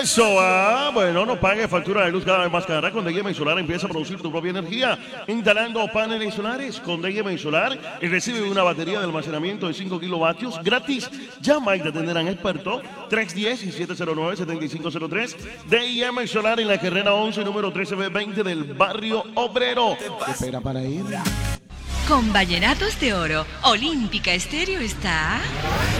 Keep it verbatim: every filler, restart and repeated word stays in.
Eso, ah, bueno, no pague factura de luz cada vez más cara. Con D I M Solar empieza a producir tu propia energía instalando paneles solares. Con D I M Solar y recibe una batería de almacenamiento de cinco kilovatios gratis. Llama y te atenderán experto tres uno cero, siete cero nueve, siete cinco cero tres. D I M Solar en la carrera once, número trece B veinte del barrio Obrero. ¿Qué espera para ir? Con Vallenatos de Oro, Olímpica Estéreo está...